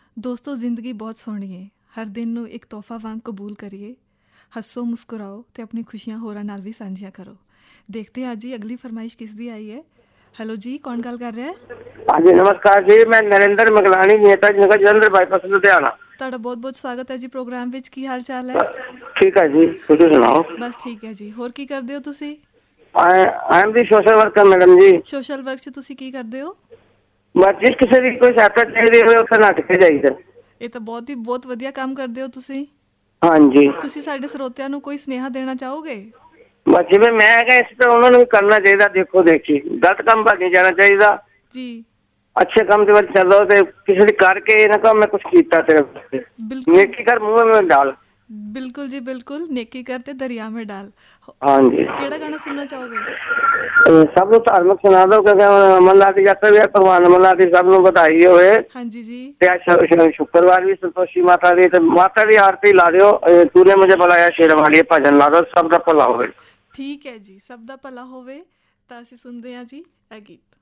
ਦੋਸਤੋ ਜ਼ਿੰਦਗੀ ਬਹੁਤ ਸੋਹਣੀ ਹੈ। ਹਰ ਦਿਨ ਨੂੰ ਇੱਕ ਤੋਹਫਾ ਵਾਂਗ ਕਬੂਲ ਕਰੀਏ। ਹੱਸੋ, ਮੁਸਕਰਾਓ ਤੇ ਆਪਣੀ ਖੁਸ਼ੀਆਂ ਹੋਰਾਂ ਨਾਲ ਵੀ ਸਾਂਝੀਆਂ ਕਰੋ। ਦੇਖਦੇ ਹਾਂ ਜੀ ਅਗਲੀ ਫਰਮਾਇਸ਼ ਕਿਸ ਦੀ ਆਈ ਹੈ। ਹੈਲੋ ਜੀ, ਕੌਣ ਗੱਲ ਕਰ ਰਿਹਾ ਹੈ? हाँ जी नमस्कार जी, मैं नरेंद्र मगलानी नेता जी नगर जलंधर बाईपास लुधियाना। ਤੁਹਾਡਾ ਬਹੁਤ-ਬਹੁਤ ਸਵਾਗਤ ਹੈ ਜੀ ਪ੍ਰੋਗਰਾਮ ਵਿੱਚ। ਕੀ ਹਾਲ ਚਾਲ ਹੈ? ठीक है जी, तुम सुनाओ। ਬਸ ਠੀਕ ਹੈ ਜੀ। ਹੋਰ ਕੀ ਕਰਦੇ ਹੋ ਤੁਸੀਂ? I am the social worker madam ji. Social work 'ਚ ਤੁਸੀਂ ਕੀ ਕਰਦੇ ਹੋ? बस जिस किसी की कोई सहायता चाहिए हो उसे नट के जाइए। ਇਹ ਤਾਂ ਬਹੁਤ ਵਧੀਆ ਕੰਮ ਕਰਦੇ ਹੋ ਤੁਸੀਂ। हाँ जी, ਤੁਸੀਂ ਸਾਡੇ ਸਰੋਤਿਆਂ ਨੂੰ ਕੋਈ ਸੁਨੇਹਾ ਦੇਣਾ ਚਾਹੋਗੇ? बस जिवें मैं है इस तरह उन्होंने भी करना चाहिए। देखो देखी गलत काम पर नहीं जाना चाहिए। ਜੀ अच्छे काम के बाद चलो तो किसी ने करके ना कहो मैं कुछ किया तेरे वास्ते। ਬਿਲਕੁਲ नेकी कर मुंह में डाल। ਬਿਲकुल जी बिल्कुल। नेकी करते दरिया में डाल। हाँ जी, ਕਿਹੜਾ ਗਾਣਾ ਸੁਣਨਾ ਚਾਹੋਗੇ? सब लोग धार्मिक सुना दो क्योंकि अमरनाथ की यात्रा भी है। भगवान अमरनाथ की सब लोग बधाई होए। ਹਾਂਜੀ जी। शुक्रवार भी संतोषी माता दी ते माता दी आरती ला दियो। तूने मुझे बुलाया शेर वाली भजन ला दो, सब दा भला होवे। ਠੀਕ ਹੈ ਜੀ। ਸਭ ਦਾ ਭਲਾ ਹੋਵੇ। ਤਾਂ ਅਸੀਂ ਸੁਣਦੇ ਹਾਂ ਜੀ ਇਹ ਗੀਤ।